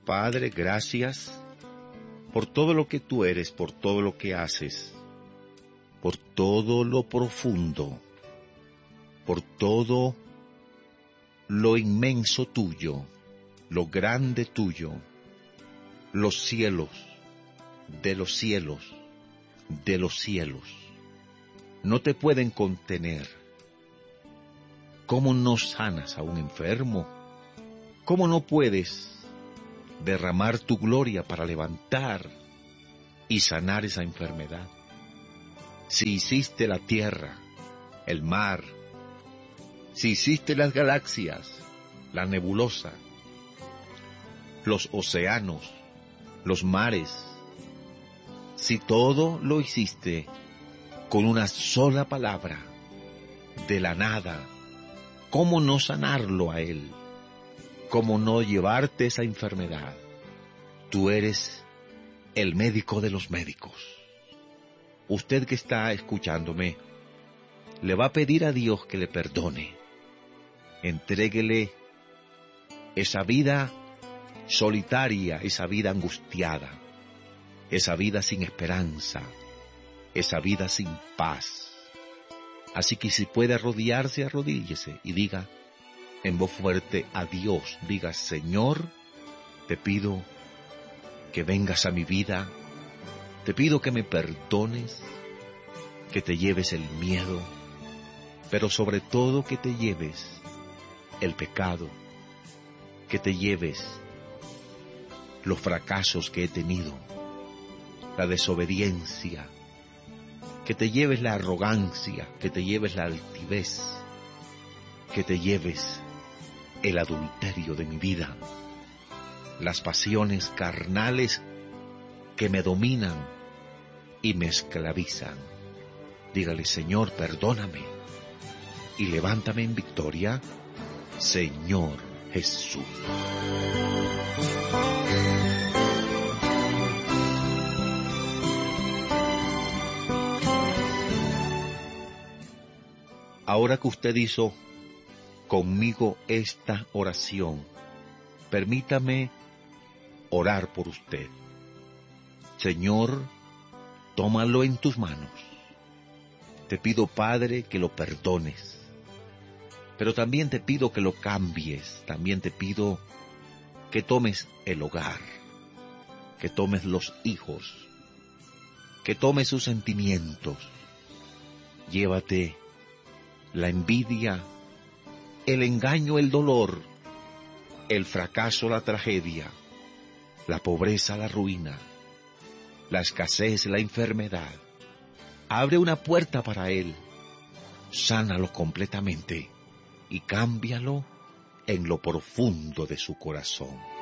Padre, gracias por todo lo que tú eres, por todo lo que haces, por todo lo profundo, por todo lo inmenso tuyo, lo grande tuyo, los cielos, de los cielos, de los cielos. No te pueden contener. ¿Cómo no sanas a un enfermo? ¿Cómo no puedes derramar tu gloria para levantar y sanar esa enfermedad? Si hiciste la tierra, el mar, si hiciste las galaxias, la nebulosa, los océanos, los mares, si todo lo hiciste con una sola palabra, de la nada, ¿cómo no sanarlo a él? ¿Cómo no llevarte esa enfermedad? Tú eres el médico de los médicos. Usted que está escuchándome, le va a pedir a Dios que le perdone. Entréguele esa vida solitaria, esa vida angustiada, esa vida sin esperanza, esa vida sin paz. Así que si puede arrodillarse, arrodíllese y diga en voz fuerte a Dios, diga: Señor, te pido que vengas a mi vida, te pido que me perdones, que te lleves el miedo, pero sobre todo que te lleves el pecado, que te lleves los fracasos que he tenido, la desobediencia, que te lleves la arrogancia, que te lleves la altivez, que te lleves el adulterio de mi vida, las pasiones carnales que me dominan y me esclavizan. Dígale: Señor, perdóname y levántame en victoria, Señor Jesús. Ahora que usted hizo conmigo esta oración, permítame orar por usted. Señor, tómalo en tus manos. Te pido, Padre, que lo perdones, pero también te pido que lo cambies. También te pido que tomes el hogar, que tomes los hijos, que tomes sus sentimientos. Llévate la envidia, el engaño, el dolor, el fracaso, la tragedia, la pobreza, la ruina, la escasez, la enfermedad. Abre una puerta para él, sánalo completamente y cámbialo en lo profundo de su corazón.